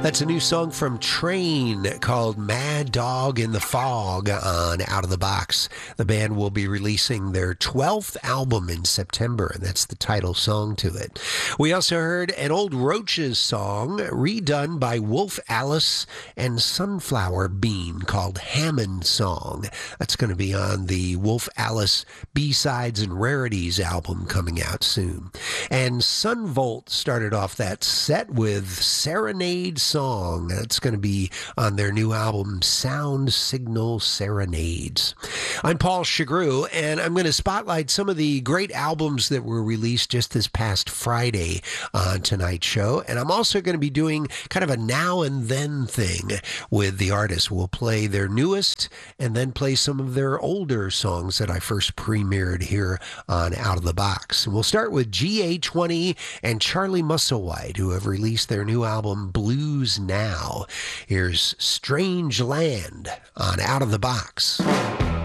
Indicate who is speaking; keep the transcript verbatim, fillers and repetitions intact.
Speaker 1: That's a new song from Train called Mad Dog in the Fog on Out of the Box. The band will be releasing their twelfth album in September, and that's the title song to it. We also heard an old Roaches song redone by Wolf Alice and Sunflower Bean called Hammond Song. That's going to be on the Wolf Alice B-Sides and Rarities album coming out soon. And Sunvolt started off that set with Serenade Song. That's going to be on their new album, Sound Signal Serenades. I'm Paul Chagru, and I'm going to spotlight some of the great albums that were released just this past Friday on tonight's show. And I'm also going to be doing kind of a now and then thing with the artists. We'll play their newest and then play some of their older songs that I first premiered here on Out of the Box. And we'll start with G A twenty and Charlie Musselwhite, who have released their new album, Blues Now. Here's Strange Land on Out of the Box.